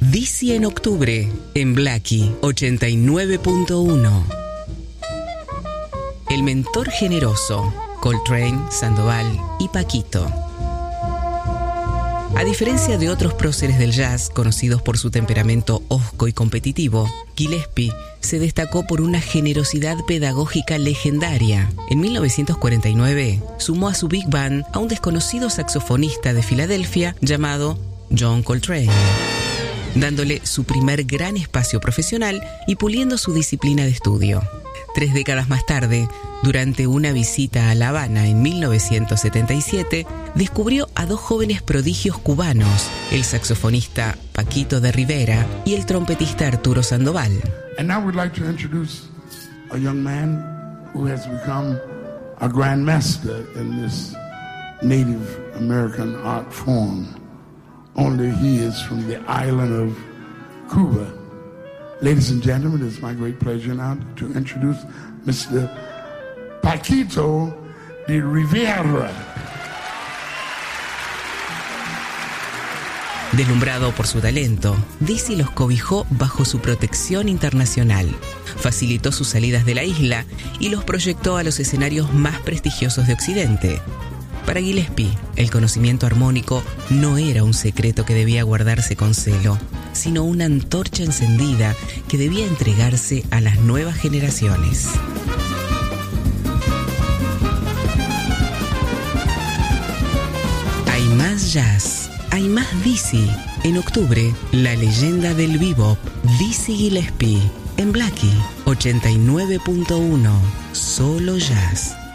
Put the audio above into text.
Dizzy en octubre, en Blackie 89.1. El mentor generoso, Coltrane, Sandoval y Paquito. A diferencia de otros próceres del jazz, conocidos por su temperamento hosco y competitivo, Gillespie se destacó por una generosidad pedagógica legendaria. En 1949, sumó a su Big Band a un desconocido saxofonista de Filadelfia llamado John Coltrane, dándole su primer gran espacio profesional y puliendo su disciplina de estudio. 3 décadas más tarde, durante una visita a La Habana en 1977, descubrió a 2 jóvenes prodigios cubanos, el saxofonista Paquito de Rivera y el trompetista Arturo Sandoval. And now we'd like to introduce a young man who has become a grandmaster in this Native American art form. Only he is from the island of Cuba. Ladies and gentlemen, it's my great pleasure now to introduce Mr. Paquito de Rivera. Deslumbrado por su talento, Dizzy los cobijó bajo su protección internacional, facilitó sus salidas de la isla y los proyectó a los escenarios más prestigiosos de Occidente. Para Gillespie, el conocimiento armónico no era un secreto que debía guardarse con celo, sino una antorcha encendida que debía entregarse a las nuevas generaciones. Hay más jazz, hay más Dizzy. En octubre, la leyenda del bebop, Dizzy Gillespie, en Blackie 89.1, solo jazz.